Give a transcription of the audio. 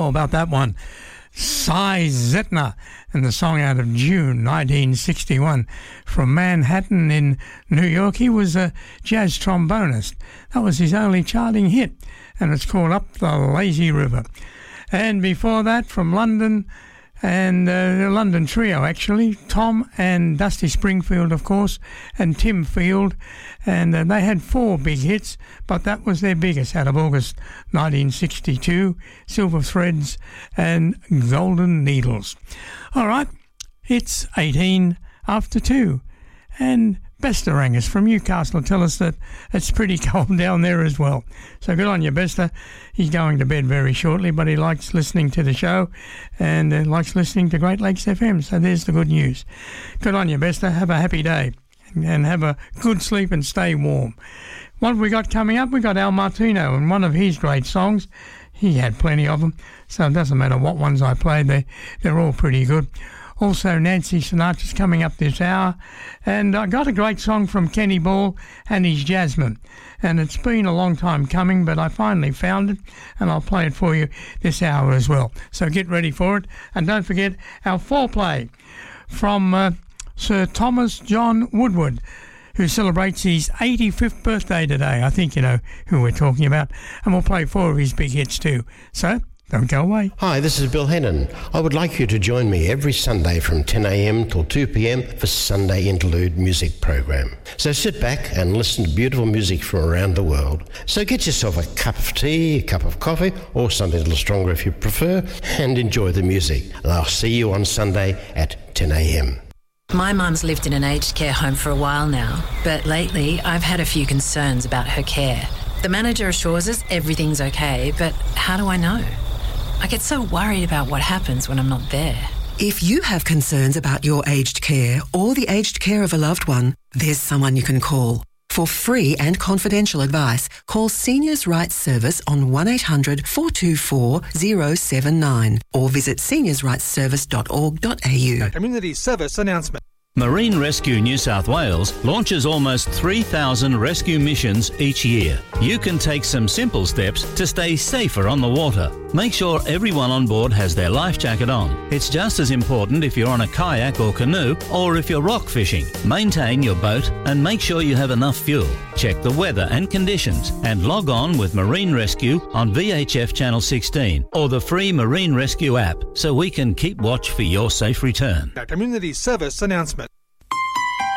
about that one. Cy Zentner, and the song out of June 1961 from Manhattan in New York. He was a jazz trombonist. That was his only charting hit, and it's called Up the Lazy River. And before that, from London, and the London trio actually, Tom and Dusty Springfield, of course, and Tim Field, and they had 4 big hits, but that was their biggest out of August 1962, Silver Threads and Golden Needles. All right, it's 18 after 2, and Bester Angus from Newcastle tell us that it's pretty cold down there as well. So good on you, Bester. He's going to bed very shortly, but he likes listening to the show and likes listening to Great Lakes FM. So there's the good news. Good on you, Bester. Have a happy day and have a good sleep and stay warm. What have we got coming up? We got Al Martino and one of his great songs. He had plenty of them, so it doesn't matter what ones I play. They're all pretty good. Also, Nancy Sinatra's coming up this hour. And I got a great song from Kenny Ball and his Jasmine. And it's been a long time coming, but I finally found it, and I'll play it for you this hour as well. So get ready for it. And don't forget our foreplay from Sir Thomas John Woodward, who celebrates his 85th birthday today. I think you know who we're talking about. And we'll play 4 of his big hits too. So don't go away. Hi, this is Bill Hennon. I would like you to join me every Sunday from 10 a.m. till 2 p.m. for Sunday Interlude music program. So sit back and listen to beautiful music from around the world. So get yourself a cup of tea, a cup of coffee, or something a little stronger if you prefer, and enjoy the music. And I'll see you on Sunday at 10 a.m. My mum's lived in an aged care home for a while now, but lately I've had a few concerns about her care. The manager assures us everything's okay, but how do I know? I get so worried about what happens when I'm not there. If you have concerns about your aged care or the aged care of a loved one, there's someone you can call. For free and confidential advice, call Seniors' Rights Service on 1800 424 079 or visit seniorsrightsservice.org.au. A community service announcement. Marine Rescue New South Wales launches almost 3,000 rescue missions each year. You can take some simple steps to stay safer on the water. Make sure everyone on board has their life jacket on. It's just as important if you're on a kayak or canoe or if you're rock fishing. Maintain your boat and make sure you have enough fuel. Check the weather and conditions and log on with Marine Rescue on VHF Channel 16 or the free Marine Rescue app so we can keep watch for your safe return. A community service announcement.